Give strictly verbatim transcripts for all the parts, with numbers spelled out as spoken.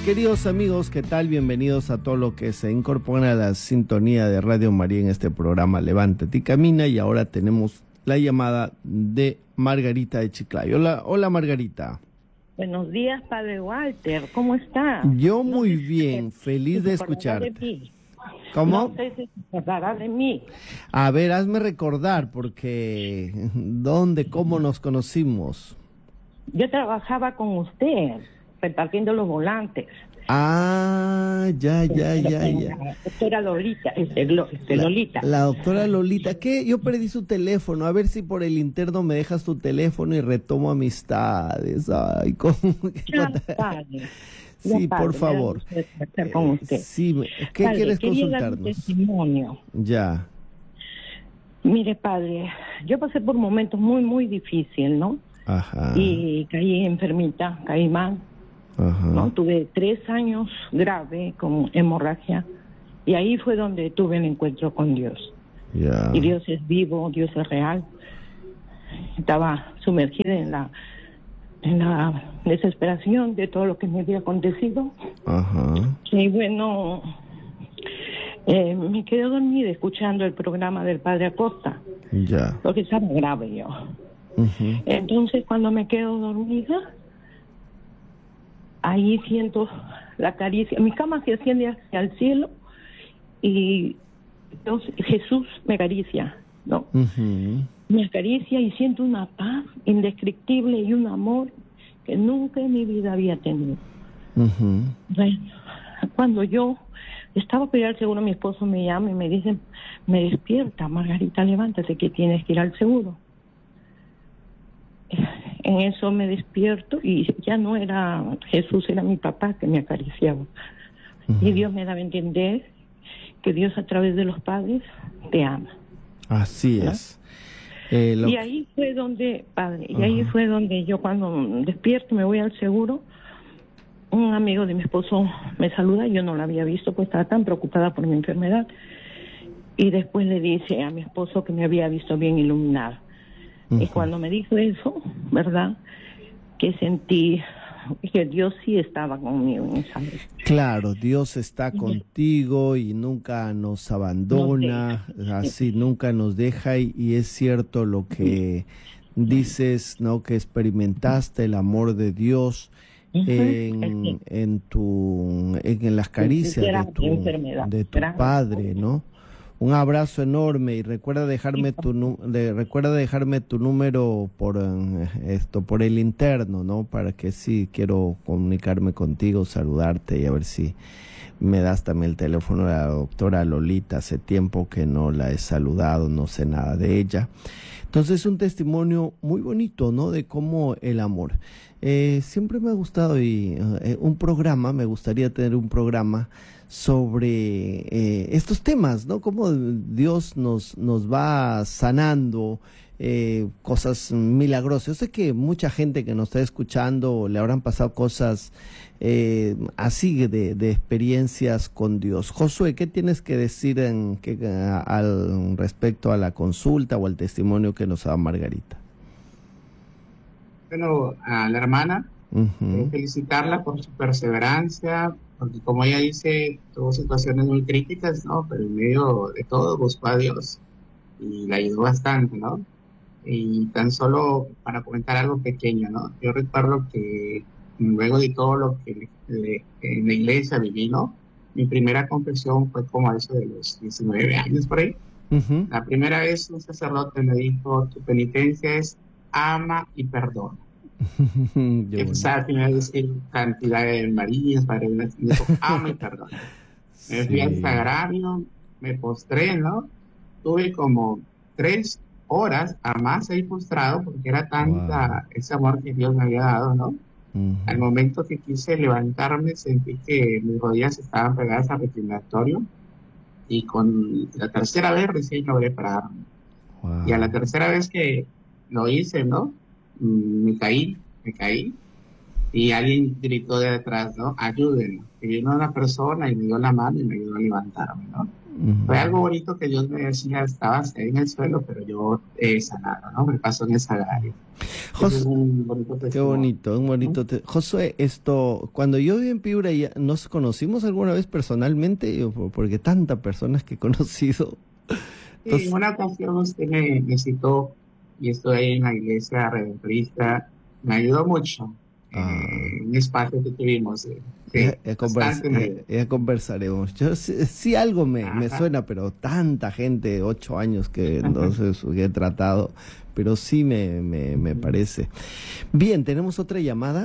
queridos amigos, ¿qué tal? Bienvenidos a todo lo que se incorpora a la sintonía de Radio María en este programa Levántate y Camina. Y ahora tenemos la llamada de Margarita de Chiclayo. Hola, hola Margarita. Buenos días, Padre Walter, ¿cómo está? Yo No muy sé bien, si feliz se de acordará escucharte. de mí. ¿Cómo? No sé si se acordará de mí. A ver, hazme recordar, porque ¿dónde, cómo nos conocimos? Yo trabajaba con usted, repartiendo los volantes. Ah, ya, ya, ya, ya. La doctora Lolita, este, Glo- este, La, Lolita. la doctora Lolita, ¿qué? Yo perdí su teléfono, a ver si por el interno me dejas tu teléfono y retomo amistades. Ay, ¿cómo? Ya, padre. Sí, Ya, padre, por me da favor. gusto estar con usted. Sí, me- ¿qué Padre, quieres quería dar un consultarnos? testimonio. Ya. Mire, padre, yo pasé por momentos muy, muy difíciles, ¿no? Ajá. Y caí enfermita, caí mal. Ajá. ¿no? Tuve tres años grave con hemorragia y ahí fue donde tuve el encuentro con Dios. Ya. Y Dios es vivo, Dios es real. Estaba sumergida en la en la desesperación de todo lo que me había acontecido. Ajá. Y bueno, eh, me quedé dormida escuchando el programa del Padre Acosta, Ya. porque estaba grave yo. Ujú. Entonces, cuando me quedo dormida, ahí siento la caricia. Mi cama se asciende hacia el cielo y entonces Jesús me acaricia, ¿no? Ujú. Me acaricia y siento una paz indescriptible y un amor que nunca en mi vida había tenido. Ujú. Bueno, cuando yo estaba por ir al seguro, mi esposo me llama y me dice, me despierta, Margarita, levántate que tienes que ir al seguro. En eso me despierto y ya no era Jesús, era mi papá que me acariciaba. Ujú. Y Dios me daba a entender que Dios a través de los padres te ama. Así ¿no? es. Eh, lo- Y ahí fue donde, padre, y ahí fue donde yo cuando despierto me voy al seguro, un amigo de mi esposo me saluda, yo no lo había visto, pues estaba tan preocupada por mi enfermedad. Y después le dice a mi esposo que me había visto bien iluminada. Y Ujú. cuando me dijo eso, ¿verdad? Que sentí que Dios sí estaba conmigo en esa vez. Claro, Dios está contigo y nunca nos abandona, así nunca nos deja y, y es cierto lo que dices, ¿no? Que experimentaste el amor de Dios en, en tu, en, en las caricias de tu, de tu padre, ¿no? Un abrazo enorme y recuerda dejarme tu nu- de, recuerda dejarme tu número por eh, esto por el interno, ¿no? Para que sí quiero comunicarme contigo, saludarte y a ver si me das también el teléfono de la doctora Lolita. Hace tiempo que no la he saludado, no sé nada de ella. Entonces es un testimonio muy bonito, ¿no? De cómo el amor. Eh, siempre me ha gustado y eh, un programa, me gustaría tener un programa sobre eh, estos temas, ¿no? Cómo Dios nos, nos va sanando eh, cosas milagrosas. Yo sé que mucha gente que nos está escuchando le habrán pasado cosas eh, así de, de experiencias con Dios. Josué, ¿qué tienes que decir en, que, a, al respecto a la consulta o al testimonio que nos da Margarita? Bueno, a la hermana, Uh-huh. eh, felicitarla por su perseverancia, porque como ella dice, tuvo situaciones muy críticas, ¿no? Pero en medio de todo buscó a Dios y la ayudó bastante, ¿no? Y tan solo para comentar algo pequeño, ¿no? Yo recuerdo que luego de todo lo que le- en la iglesia viví, ¿no? Mi primera confesión fue como a eso de los diecinueve años por ahí. Uh-huh. La primera vez un sacerdote me dijo, tu penitencia es ama y perdona. Qué O sea, tenía que decir cantidad de Marías, Padre de dijo, ama y perdona. Me fui al Sí. sagrario, me postré, ¿no? Tuve como tres horas a más ahí postrado porque era tanta Wow. ese amor que Dios me había dado, ¿no? Uh-huh. Al momento que quise levantarme sentí que mis rodillas estaban pegadas al reclinatorio y con la tercera vez recién logré pararme. Wow. Y a la tercera vez que lo hice, ¿no? Mm, Me caí, me caí y alguien gritó de atrás, ¿no? Ayúdenme. Y vino una persona y me dio la mano y me ayudó a levantarme, ¿no? Uh-huh. Fue algo bonito que Dios me decía, estabas ahí en el suelo, pero yo he sanado, ¿no? Me pasó en esa área. Jos- es un bonito qué bonito, un bonito. Te- Josué, esto, cuando yo viví en Piura, ya, ¿nos conocimos alguna vez personalmente? Yo, porque tantas personas que he conocido. Entonces... Sí, en una ocasión usted me, me citó y estoy ahí en la iglesia redentorista. Me ayudó mucho. Ah. Eh, un espacio que tuvimos. Eh, sí, ya, ya, conversa, ya, ya conversaremos. Yo sí, sí algo me, me suena, pero tanta gente, ocho años que entonces que he tratado, pero sí me, me, me parece. Bien, tenemos otra llamada.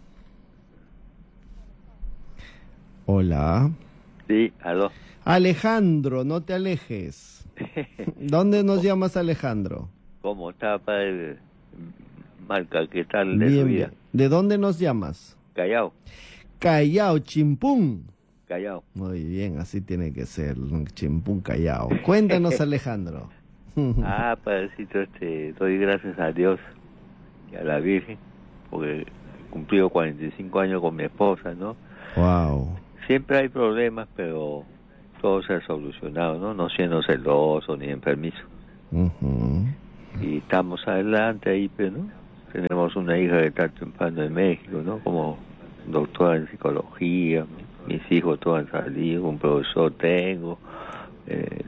Hola. Sí, aló. Alejandro, no te alejes. ¿Dónde nos llamas, Alejandro? ¿Cómo está, padre Marca? ¿Qué tal de bien, su vida? Bien. ¿De dónde nos llamas? Callao. Callao, Chimpún. Callao. Muy bien, así tiene que ser, Chimpún, Callao. Cuéntanos, Alejandro. Ah, padrecito, este, doy gracias a Dios y a la Virgen, porque he cumplido cuarenta y cinco años con mi esposa, ¿no? Wow. Siempre hay problemas, pero todo se ha solucionado, ¿no? No siendo celoso ni enfermizo. Uh-huh. Y estamos adelante ahí, pero ¿no? Tenemos una hija que está triunfando en México, ¿no? Como doctora en psicología. Mis hijos todos han salido, un profesor tengo. Eh,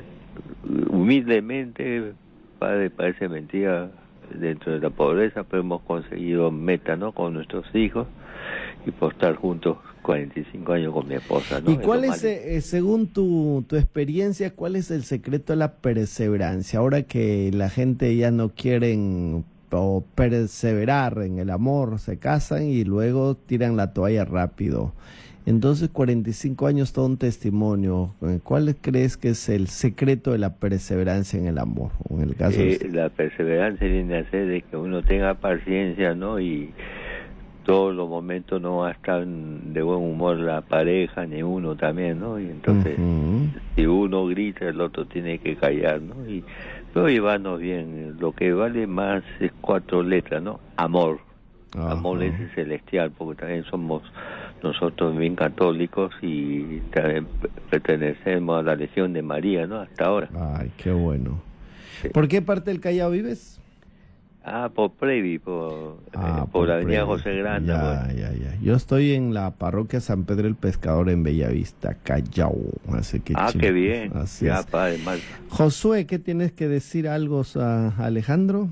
humildemente, padre, parece mentira, dentro de la pobreza, pero hemos conseguido meta, ¿no? Con nuestros hijos y por estar juntos cuarenta y cinco años con mi esposa, ¿no? ¿Y cuál es, eh, según tu, tu experiencia, cuál es el secreto de la perseverancia? Ahora que la gente ya no quieren o perseverar en el amor, se casan y luego tiran la toalla rápido. Entonces, cuarenta y cinco años, todo un testimonio. ¿Cuál crees que es el secreto de la perseverancia en el amor? O en el caso eh, de... La perseverancia viene a ser de que uno tenga paciencia, ¿no? Y todos los momentos no va a estar de buen humor la pareja, ni uno también, ¿no? Y entonces, uh-huh. si uno grita, el otro tiene que callar, ¿no? Y pero llevarnos bien. Lo que vale más es cuatro letras, ¿no? Amor. Uh-huh. Amor es celestial, porque también somos nosotros bien católicos y también pertenecemos a la Legión de María, ¿no? Hasta ahora. Ay, qué bueno. Sí. ¿Por qué parte del Callao vives? Ah, por Previ, por, ah, eh, por, por la avenida Previ. José Grande. Ya, bueno. ya, ya. Yo estoy en la parroquia San Pedro el Pescador en Bellavista, Callao. Así que ah, ching... qué bien. Así ya, es. padre, mal. Josué, ¿qué tienes que decir algo a Alejandro?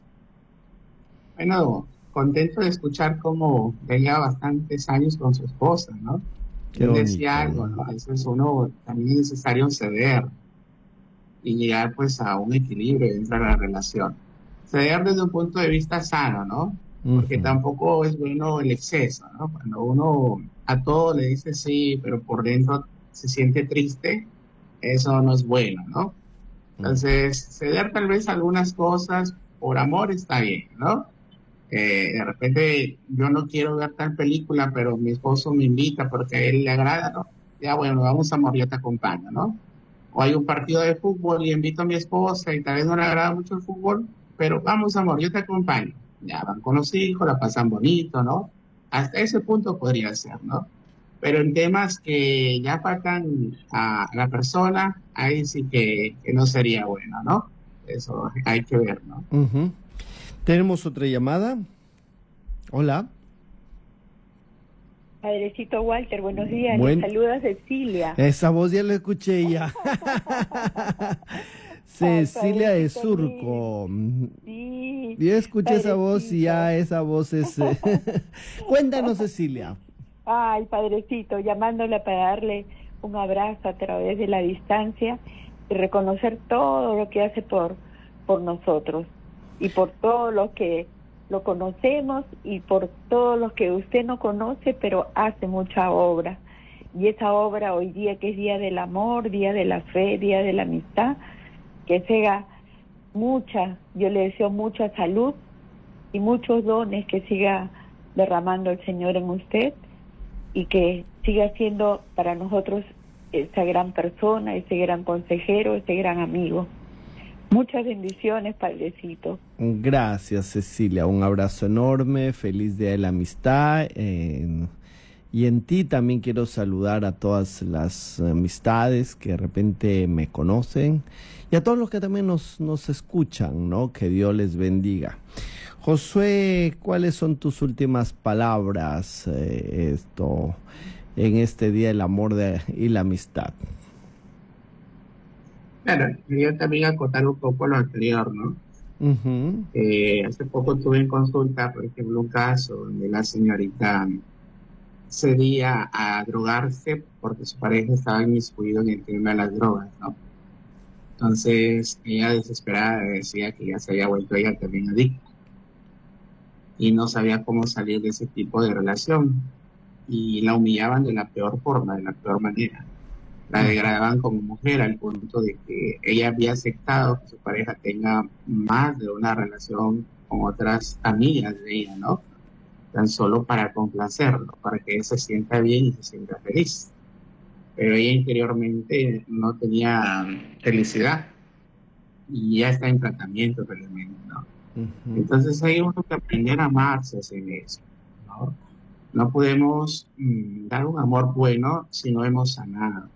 Bueno, contento de escuchar cómo veía bastantes años con su esposa, ¿no? Qué Él bonito, decía algo, ¿no? A veces uno también es necesario ceder y llegar pues a un equilibrio dentro de la relación. Ceder desde un punto de vista sano, ¿no? Porque uh-huh. tampoco es bueno el exceso, ¿no? Cuando uno a todo le dice sí, pero por dentro se siente triste, eso no es bueno, ¿no? Entonces, uh-huh. ceder tal vez algunas cosas por amor está bien, ¿no? Eh, de repente yo no quiero ver tal película, pero mi esposo me invita porque a él le agrada, ¿no? Ya bueno, vamos amor, yo te acompaño, ¿no? O hay un partido de fútbol y invito a mi esposa y tal vez no le agrada mucho el fútbol, pero vamos amor, yo te acompaño. Ya van con los hijos, la pasan bonito, ¿no? Hasta ese punto podría ser, ¿no? Pero en temas que ya faltan a la persona, ahí sí que, que no sería bueno, ¿no? Eso hay que ver, ¿no? Uh-huh. Tenemos otra llamada. Hola. Padrecito Walter, buenos días. Buen... Le saluda Cecilia. Esa voz ya la escuché ya. Cecilia de Surco. Sí. Yo escuché padrecito. Esa voz y ya esa voz es... Cuéntanos, Cecilia. Ay, padrecito, llamándola para darle un abrazo a través de la distancia y reconocer todo lo que hace por, por nosotros y por todo lo que lo conocemos y por todo lo que usted no conoce, pero hace mucha obra. Y esa obra hoy día, que es Día del Amor, Día de la Fe, Día de la Amistad, que sea mucha, yo le deseo mucha salud y muchos dones que siga derramando el Señor en usted y que siga siendo para nosotros esa gran persona, ese gran consejero, ese gran amigo. Muchas bendiciones, Padrecito. Gracias, Cecilia. Un abrazo enorme. Feliz Día de la Amistad. Eh, y en ti también quiero saludar a todas las amistades que de repente me conocen y a todos los que también nos, nos escuchan, ¿no? Que Dios les bendiga. Josué, ¿cuáles son tus últimas palabras eh, esto en este Día del Amor de, y la Amistad? Claro, quería también acotar un poco lo anterior, ¿no? Uh-huh. Eh, hace poco tuve en consulta, por ejemplo, un caso donde la señorita cedía a drogarse porque su pareja estaba inmiscuido en el tema de las drogas, ¿no? Entonces, ella desesperada decía que ya se había vuelto ella también adicta y no sabía cómo salir de ese tipo de relación y la humillaban de la peor forma, de la peor manera. La degradaban como mujer al punto de que ella había aceptado que su pareja tenga más de una relación con otras amigas de ella, ¿no? Tan solo para complacerlo, para que él se sienta bien y se sienta feliz. Pero ella interiormente no tenía felicidad y ya está en tratamiento realmente, ¿no? Uh-huh. Entonces hay uno que aprender a amarse en eso, ¿no? No podemos mmm, dar un amor bueno si no hemos sanado.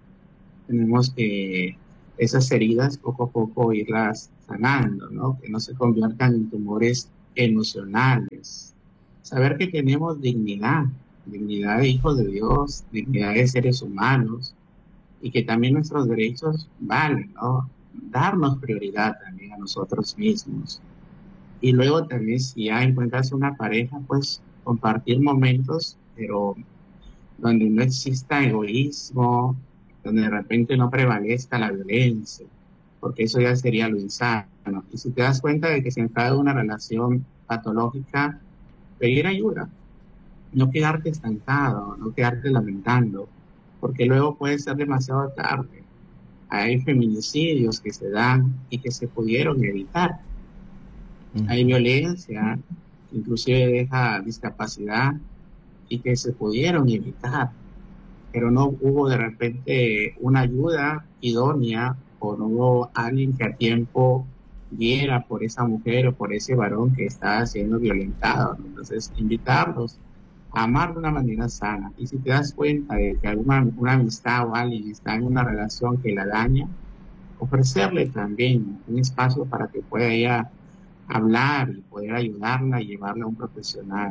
Tenemos que esas heridas poco a poco irlas sanando, ¿no? Que no se conviertan en tumores emocionales. Saber que tenemos dignidad, dignidad de hijos de Dios, dignidad de seres humanos, y que también nuestros derechos valen, ¿no? Darnos prioridad también a nosotros mismos. Y luego también si ya encuentras una pareja, pues compartir momentos, pero donde no exista egoísmo, donde de repente no prevalezca la violencia, porque eso ya sería lo insano. Y si te das cuenta de que se entra en una relación patológica, pedir ayuda, no quedarte estancado, no quedarte lamentando, porque luego puede ser demasiado tarde. Hay feminicidios que se dan y que se pudieron evitar. Uh-huh. Hay violencia, inclusive deja discapacidad y que se pudieron evitar. Pero no hubo de repente una ayuda idónea o no hubo alguien que a tiempo viera por esa mujer o por ese varón que está siendo violentado, ¿no? Entonces, invitarlos a amar de una manera sana. Y si te das cuenta de que alguna una amistad o alguien está en una relación que la daña, ofrecerle también un espacio para que pueda ella hablar y poder ayudarla y llevarla a un profesional.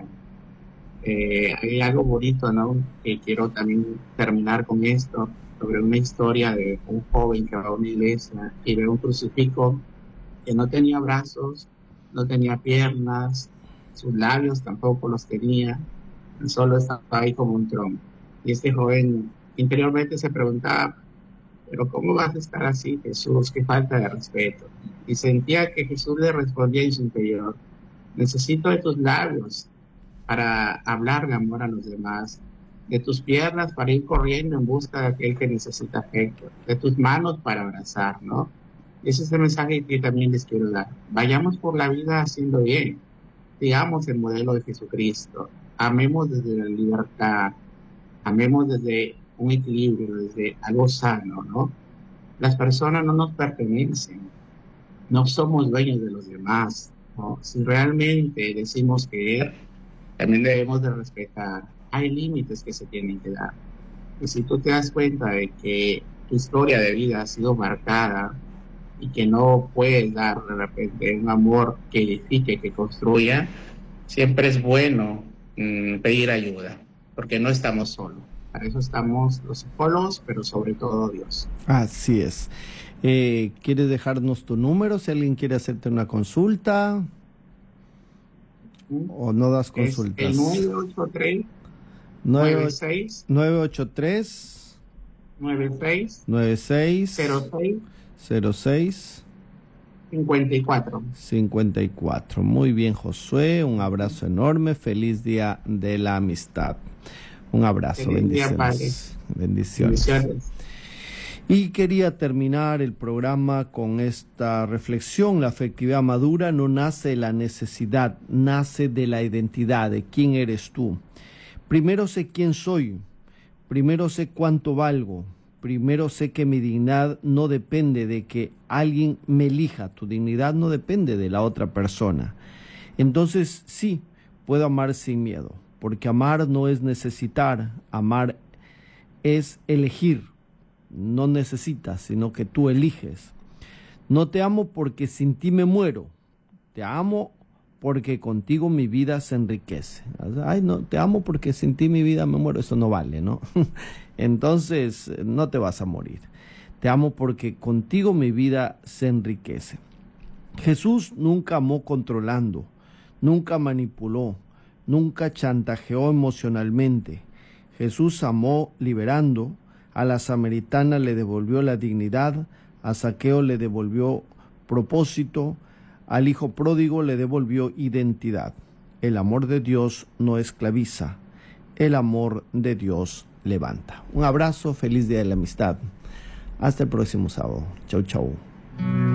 Eh, hay algo bonito, ¿no? Que quiero también terminar con esto, sobre una historia de un joven que va a una iglesia y ve un crucifijo que no tenía brazos, no tenía piernas, sus labios tampoco los tenía, solo estaba ahí como un tronco. Y este joven interiormente se preguntaba, pero ¿cómo vas a estar así, Jesús? Qué falta de respeto. Y sentía que Jesús le respondía en su interior, necesito de tus labios para hablar de amor a los demás, de tus piernas para ir corriendo en busca de aquel que necesita afecto, de tus manos para abrazar, ¿no? Ese es el mensaje que también les quiero dar. Vayamos por la vida haciendo bien, sigamos el modelo de Jesucristo, amemos desde la libertad, amemos desde un equilibrio, desde algo sano, ¿no? Las personas no nos pertenecen, no somos dueños de los demás, ¿no? Si realmente decimos querer, también debemos de respetar. Hay límites que se tienen que dar. Y si tú te das cuenta de que tu historia de vida ha sido marcada y que no puedes dar de repente un amor que edifique, que construya, siempre es bueno mmm, pedir ayuda, porque no estamos solos. Para eso estamos los psicólogos, pero sobre todo Dios. Así es. Eh, ¿Quieres dejarnos tu número si alguien quiere hacerte una consulta? ¿O no das consultas? Es el nueve ocho tres nueve seis nueve ocho tres nueve seis nueve seis cero seis cero seis cincuenta y cuatro cincuenta y cuatro. Muy bien, Josué, un abrazo enorme, feliz Día de la Amistad. Un abrazo, feliz bendiciones. Día, bendiciones. bendiciones. Y quería terminar el programa con esta reflexión. La afectividad madura no nace de la necesidad, nace de la identidad, de quién eres tú. Primero sé quién soy, primero sé cuánto valgo, primero sé que mi dignidad no depende de que alguien me elija, tu dignidad no depende de la otra persona. Entonces sí, puedo amar sin miedo, porque amar no es necesitar, amar es elegir. No necesitas, sino que tú eliges. No te amo porque sin ti me muero, te amo porque contigo mi vida se enriquece. Ay, no, te amo porque sin ti mi vida me muero, eso no vale, ¿no? Entonces no te vas a morir. Te amo porque contigo mi vida se enriquece. Jesús nunca amó controlando, nunca manipuló, nunca chantajeó emocionalmente. Jesús amó liberando. A la samaritana le devolvió la dignidad, a Zaqueo le devolvió propósito, al hijo pródigo le devolvió identidad. El amor de Dios no esclaviza, el amor de Dios levanta. Un abrazo, feliz día de la amistad. Hasta el próximo sábado. Chau, chau.